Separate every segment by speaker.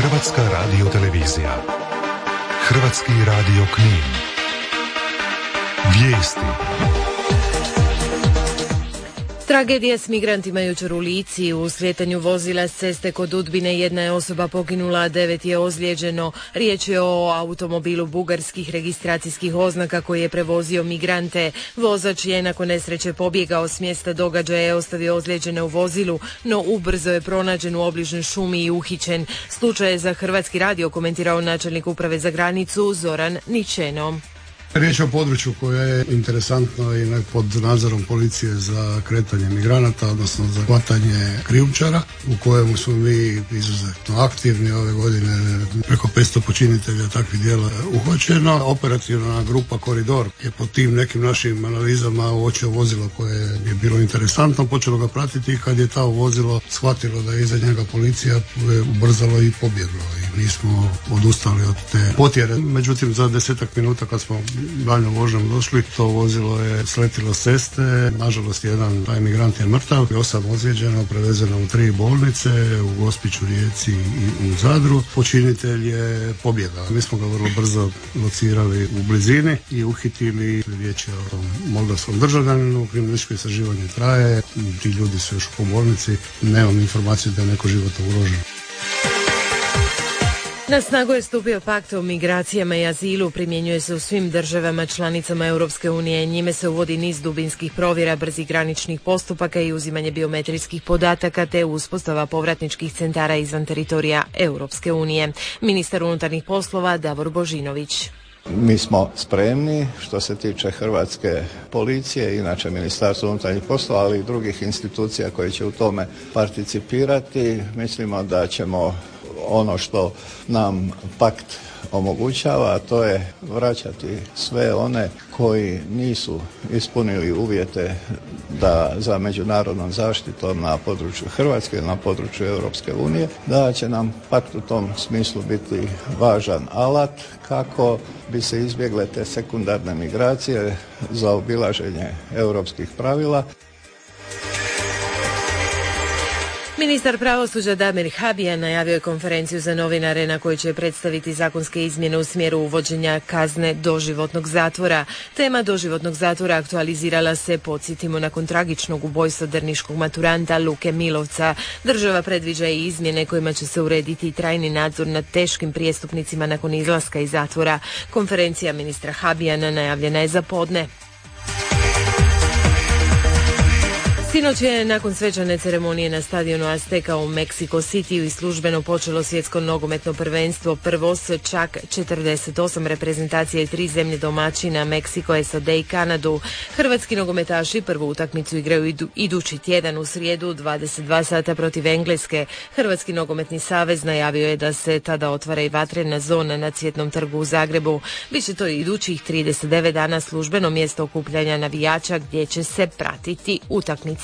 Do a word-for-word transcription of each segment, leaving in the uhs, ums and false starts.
Speaker 1: Hrvatska radiotelevizija. Hrvatski radio Knin. Vijesti.
Speaker 2: Tragedija s migrantima jučer u Lici. U slijetanju vozila s ceste kod Udbine jedna je osoba poginula, a devet je ozlijeđeno. Riječ je o automobilu bugarskih registracijskih oznaka koji je prevozio migrante. Vozač je nakon nesreće pobjegao s mjesta događaja i ostavio ozlijeđene u vozilu, no ubrzo je pronađen u obližnjoj šumi i uhićen. Slučaj je za Hrvatski radio komentirao načelnik uprave za granicu Zoran Ničeno.
Speaker 3: Riječ je o području koje je interesantno i pod nadzorom policije za kretanje migranata, odnosno za hvatanje krijumčara, u kojemu smo mi izuzetno aktivni. Ove godine preko petsto počinitelja takvih djela uhvaćeno. Operativna grupa Koridor je po tim nekim našim analizama uočio vozilo koje je bilo interesantno, počelo ga pratiti i kad je ta vozilo shvatilo da je iza njega policija, ubrzalo i pobjeglo. I mi smo odustali od te potjere. Međutim, za desetak minuta kad smo daljnjom vožnjom došli, to vozilo je sletilo s ceste. Nažalost, jedan taj migrant je mrtav, osam ozlijeđeno, prevezeno u tri bolnice, u Gospiću, Rijeci i u Zadru. Počinitelj je pobjegao. Mi smo ga vrlo brzo locirali u blizini i uhitili. Riječ je o moldavskom državljaninu, kriminalističko istraživanje traje, ti ljudi su još u bolnici, nemam informaciju da je neko život ugrožen.
Speaker 2: Na snagu je stupio pakt o migracijama i azilu, primjenjuje se u svim državama članicama Europske unije. Njime se uvodi niz dubinskih provjera, brzih graničnih postupaka i uzimanje biometrijskih podataka te uspostava povratničkih centara izvan teritorija Europske unije. Ministar unutarnjih poslova Davor Božinović.
Speaker 4: Mi smo spremni što se tiče hrvatske policije, inače Ministarstvo unutarnjih poslova, ali i drugih institucija koje će u tome participirati. Mislimo da ćemo ono što nam pakt omogućava, a to je vraćati sve one koji nisu ispunili uvjete da za međunarodnom zaštitom na području Hrvatske, na području Europske unije, da će nam pakt u tom smislu biti važan alat kako bi se izbjegle te sekundarne migracije za obilaženje europskih pravila.
Speaker 2: Ministar pravosuđa Damir Habijan najavio je konferenciju za novinare na kojoj će predstaviti zakonske izmjene u smjeru uvođenja kazne doživotnog zatvora. Tema doživotnog zatvora aktualizirala se, podsjetimo, nakon tragičnog ubojstva drniškog maturanta Luke Milovca. Država predviđa i izmjene kojima će se urediti trajni nadzor nad teškim prijestupnicima nakon izlaska iz zatvora. Konferencija ministra Habijana najavljena je za podne. Sinoć je nakon svečane ceremonije na stadionu Azteka u Mexico Cityu i službeno počelo svjetsko nogometno prvenstvo. Prvo s čak četrdeset osam reprezentacija i tri zemlje domaćina, Meksiko, S A D i Kanadu. Hrvatski nogometaši prvu utakmicu igraju idu, idući tjedan u srijedu dvadeset dva sata protiv Engleske. Hrvatski nogometni savez najavio je da se tada otvara i vatrena zona na Cvjetnom trgu u Zagrebu. Biće to idućih trideset devet dana službeno mjesto okupljanja navijača gdje će se pratiti utakmice.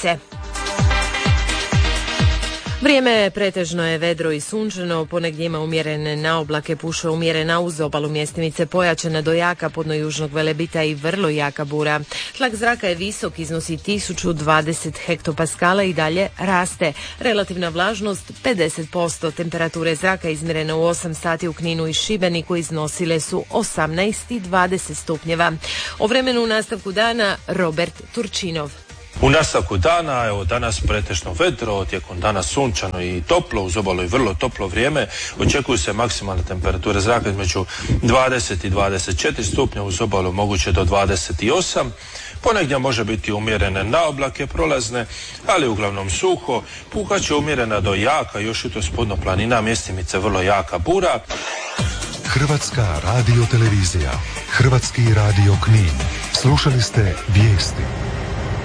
Speaker 2: Vrijeme pretežno je vedro i sunčano, ponegdje ima umjerene naoblake, puše umjerena uz obalu mjestimice pojačana do jaka podno južnog Velebita i vrlo jaka bura. Tlak zraka je visok, iznosi tisuću dvadeset hektopaskala i dalje raste. Relativna vlažnost pedeset posto, temperature zraka izmjerene u osam sati u Kninu i Šibeniku iznosile su osamnaest i dvadeset stupnjeva. O vremenu u nastavku dana Robert Turčinov.
Speaker 5: U nastavku dana, evo danas pretežno vedro, tijekom dana sunčano i toplo, uz obalu i vrlo toplo vrijeme. Očekuju se maksimalne temperature zraka između dvadeset i dvadeset četiri stupnja, uz obalu moguće do dvadeset osam. Ponegdje može biti umjerene naoblake prolazne, ali uglavnom suho. Puhat će umjerena do jaka, još i to spodno planina, mjestimice vrlo jaka bura.
Speaker 1: Hrvatska radiotelevizija, Hrvatski radio Knin. Slušali ste vijesti.